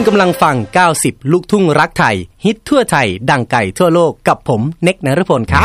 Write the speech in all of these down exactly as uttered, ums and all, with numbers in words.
กำลังฟังเก้าสิบลูกทุ่งรักไทยฮิตทั่วไทยดังไกลทั่วโลกกับผมเน็กนฤพลครับ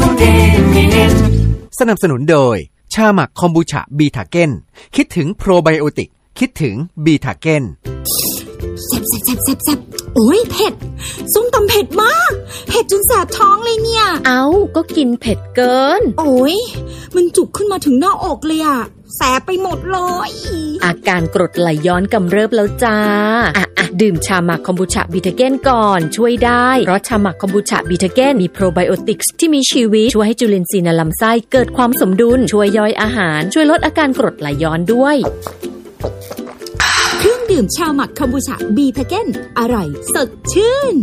สนับสนุนโดยชาหมักคอมบูชาบีทาเก้นคิดถึงโปรไบโอติกคิดถึงบีทาเก้นแซ่บแซ่บแซ่บแซ่บแซ่บโอ้ยเผ็ดส้มตำเผ็ดมากเผ็ดจนแสบท้องเลยเนี่ยเอ้าก็กินเผ็ดเกินโอ้ยมันจุกขึ้นมาถึงหน้าอกเลยอะแสบไปหมดเลยอาการกรดไหลย้อนกำเริบแล้วจ้าอ่ะอ่ะดื่มชาหมักคอมบูชาบีทาเก้นก่อนช่วยได้เพราะชาหมักคอมบูชาบีทาเก้นมีโปรไบโอติกส์ที่มีชีวิตช่วยให้จุลินทรีย์ในลำไส้เกิดความสมดุลช่วยย่อยอาหารช่วยลดอาการกรดไหลย้อนด้วยเครื่องดื่มชาหมักคอมบูชาบีทาเก้นอร่อยสดชื่น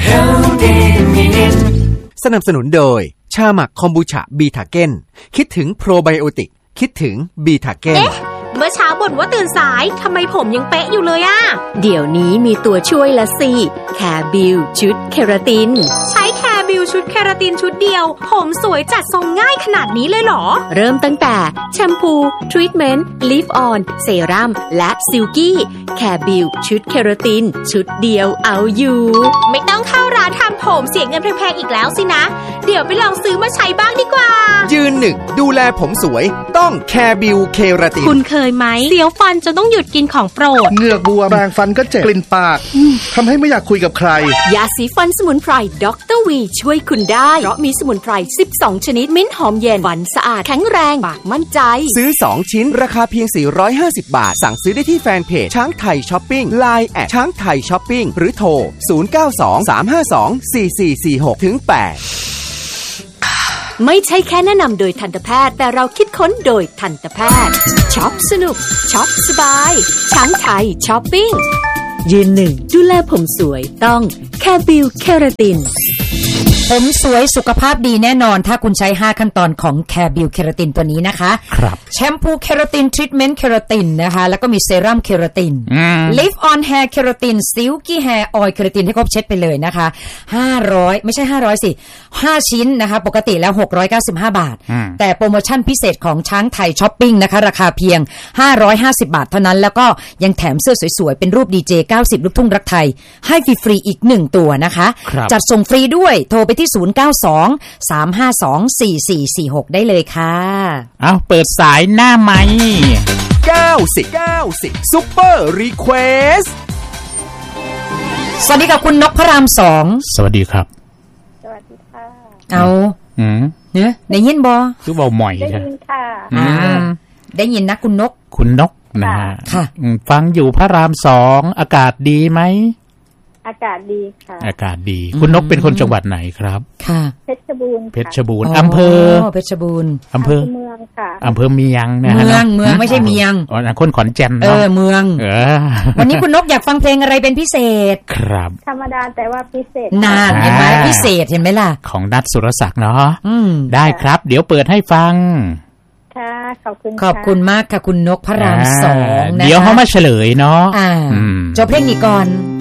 สนับสนุนโดยชาหมักคอมบูชาบีทาเก้นคิดถึงโปรไบโอติกคิดถึงบีทาเก้นเอ๊ะเมื่อเช้าบ่นว่าตื่นสายทำไมผมยังเป๊ะอยู่เลยอะเดี๋ยวนี้มีตัวช่วยละสิแคร์บิวชุดเคราตินใช้แคร์บิวชุดเคราตินชุดเดียวผมสวยจัดทรงง่ายขนาดนี้เลยเหรอเริ่มตั้งแต่แชมพูทรีทเมนต์ลิฟออนเซรั่มและซิลกี้แคร์บิวชุดเคราตินชุดเดียวเอาอยู่ไม่ต้องเข้าร้านทำผมเสียเงินแพงๆอีกแล้วสินะเดี๋ยวไปลองซื้อมาใช้บ้างดีกว่ายืนหนึ่งดูแลผมสวยต้องแคร์บิวเคราตินคุณเคยไหมเสียวฟันจนต้องหยุดกินของโปรดเหงือกบวมแปรงฟันก็เจ็บกลิ่นปากทำให้ไม่อยากคุยกับใครยาสีฟันสมุนไพรด็อกเตอร์วีช่วยคุณได้เพราะมีสมุนไพรสิบสองชนิดมิ้นหอมเย็นฟันสะอาดแข็งแรงปากมั่นใจซื้อสองชิ้นราคาเพียงสี่ร้อยห้าสิบบาทสั่งซื้อได้ที่แฟนเพจช้างไทยช้อปปิ้ง ไลน์ แอท ช้างไทยช้อปปิ้งหรือโทรศูนย์ เก้า สอง สาม ห้า สอง สี่ สี่ สี่ หก ถึง แปดไม่ใช่แค่แนะนำโดยทันตแพทย์แต่เราคิดค้นโดยทันตแพทย์ช็อปสนุกช็อปสบายช้างไทยช้อปปิ้งยืนหนึ่งดูแลผมสวยต้องแคร์บิวเคราตินผมสวยสุขภาพดีแน่นอนถ้าคุณใช้ห้าขั้นตอนของแคร์บิวเคราตินตัวนี้นะคะครับแชมพูเคราตินทรีทเมนต์เคราตินนะคะแล้วก็มีเซรั่มเคราตินลิฟออนแฮร์เคราตินซิลกี้แฮร์ออยล์เคราตินให้ครบเช็ดไปเลยนะคะห้าร้อยไม่ใช่ห้าร้อยสิห้าชิ้นนะคะปกติแล้วหกร้อยเก้าสิบห้าบาทแต่โปรโมชั่นพิเศษของช้างไทยช้อปปิ้งนะคะราคาเพียงห้าร้อยห้าสิบบาทเท่านั้นแล้วก็ยังแถมเสื้อสวยๆเป็นรูปดีเจเก้าสิบลูกทุ่งรักไทยให้ฟรีๆอีกหนึ่งตัวนะคะจัดส่งฟรีด้วยโทรไปที่ศูนย์ เก้า สอง สาม ห้า สอง สี่ สี่ สี่ หกได้เลยค่ะเอาเปิดสายหน้าไมค์เก้าสิบ เก้าสิบซุปเปอร์รีเควสสวัสดีค่ะคุณนกพระรามสองสวัสดีครับสวัสดีค่ะเอาอืมเนี่ยได้ยินบ่คือเบาหม่อยได้ยินค่ะอ่าได้ยินนะคุณนกคุณนกนะค่ะฟังอยู่พระรามสองอากาศดีไหมอากาศดีค่ะอากาศดีคุณนกเป็นคนจังหวัดไหนครับค่ะเพชรบูรณ์เพชรบูรณ์อำเภอเพชรบูรณ์อำเภอเมืองค่ะอำเภอเมียงนะฮะเมืองเมืองไม่ใช่เมียงอ๋อคนขอนแก่นเออเมืองเออวันนี้คุณนกอยากฟังเพลงอะไรเป็นพิเศษครับธรรมดาแต่ว่าพิเศษนานเห็นไหมพิเศษเห็นไหมล่ะของนัทสุรศักดิ์เนาะอืมได้ครับเดี๋ยวเปิดให้ฟังค่ะขอบคุณขอบคุณมากค่ะคุณนกพระรามสองนะเดี๋ยวเขามาเฉลยเนาะจบเพลงนี้ก่อน